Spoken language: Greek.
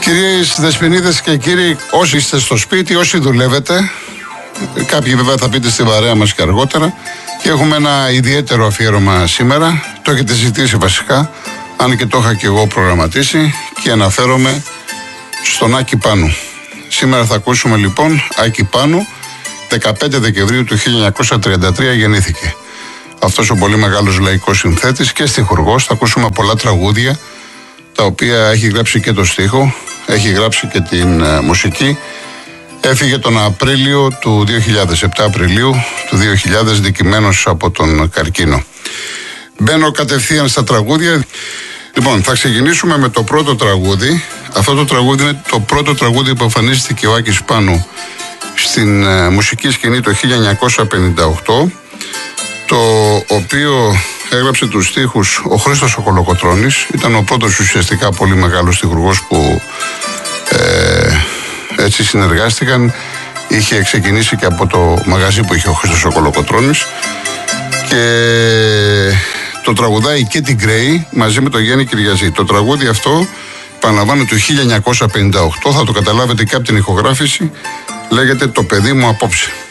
Κυρίες Δεσποινίδες και κύριοι, όσοι είστε στο σπίτι, όσοι δουλεύετε, κάποιοι βέβαια θα πείτε στην παρέα μας και αργότερα, και έχουμε ένα ιδιαίτερο αφιέρωμα σήμερα. Το έχετε ζητήσει βασικά, αν και το είχα και εγώ προγραμματίσει, και αναφέρομαι στον Άκη Πάνου. Σήμερα θα ακούσουμε λοιπόν Άκη Πάνου. 15 Δεκεμβρίου του 1933 γεννήθηκε. Αυτός ο πολύ μεγάλος λαϊκός συνθέτης και στιχουργός. Θα ακούσουμε πολλά τραγούδια, τα οποία έχει γράψει και το στίχο, έχει γράψει και την μουσική. Έφυγε τον Απρίλιο του 2007, Απριλίου του 2000, δικημένος από τον καρκίνο. Μπαίνω κατευθείαν στα τραγούδια. Λοιπόν, θα ξεκινήσουμε με το πρώτο τραγούδι. Αυτό το τραγούδι είναι το πρώτο τραγούδι που εμφανίστηκε ο Άκης Πάνου στην μουσική σκηνή το 1958, το οποίο έγραψε τους στίχους ο Χρήστος ο Κολοκοτρώνης. Ήταν ο πρώτος ουσιαστικά πολύ μεγάλος στιχουργός που έτσι συνεργάστηκαν. Είχε ξεκινήσει και από το μαγαζί που είχε ο Χρήστος ο Κολοκοτρώνης, και το τραγουδάει και την Γκρέι μαζί με τον Γιάννη Κυριαζή. Το τραγούδι αυτό, επαναλαμβάνω, του 1958, θα το καταλάβετε και από την ηχογράφηση, λέγεται «Το παιδί μου απόψε».